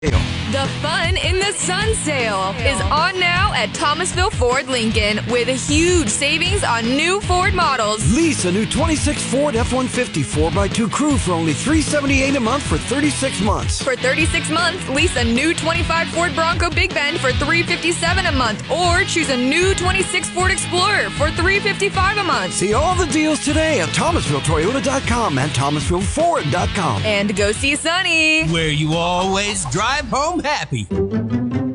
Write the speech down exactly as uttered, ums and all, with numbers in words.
The fun in the sun sale is on now at Thomasville Ford Lincoln with a huge savings on new Ford models. Lease a new twenty-six Ford F one fifty four by two Crew for only three hundred seventy-eight dollars a month for thirty-six months. For thirty-six months, lease a new twenty-five Ford Bronco Big Bend for three hundred fifty-seven dollars a month, or choose a new twenty-six Ford Explorer for three hundred fifty-five dollars a month. See all the deals today at Thomasville Toyota dot com and Thomasville Ford dot com. And go see Sunny, where you always drive home happy.